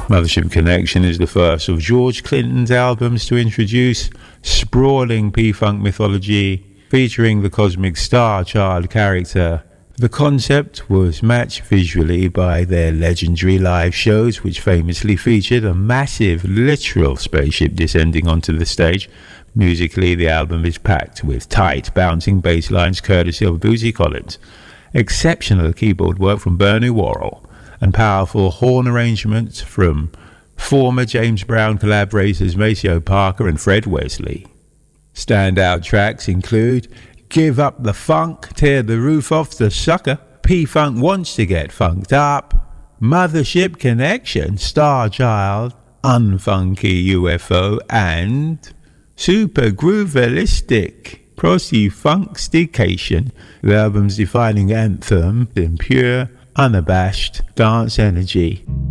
Mothership Connection is the first of George Clinton's albums to introduce sprawling P-Funk mythology featuring the cosmic star child character. The concept was matched visually by their legendary live shows, which famously featured a massive literal spaceship descending onto the stage. Musically, the album is packed with tight, bouncing bass lines courtesy of Bootsy Collins, exceptional keyboard work from Bernie Worrell, and powerful horn arrangements from former James Brown collaborators Maceo Parker and Fred Wesley. Standout tracks include Give Up the Funk, Tear the Roof Off the Sucker, P-Funk Wants to Get Funked Up, Mothership Connection, Star Child, Unfunky UFO, and Super Groovelistic, Prosy-Funkstication, the album's defining anthem in pure, unabashed dance energy.